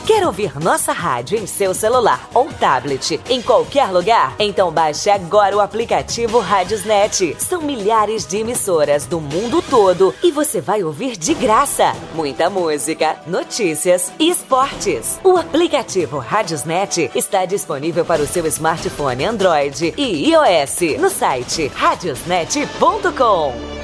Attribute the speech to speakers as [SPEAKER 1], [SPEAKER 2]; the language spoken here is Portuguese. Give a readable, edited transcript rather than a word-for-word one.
[SPEAKER 1] Quer ouvir nossa rádio em seu celular ou tablet, em qualquer lugar? Então baixe agora o aplicativo Radiosnet. São milhares de emissoras do mundo todo e você vai ouvir de graça muita música, notícias e esportes. O aplicativo Radiosnet está disponível para o seu smartphone Android e iOS no site radiosnet.com.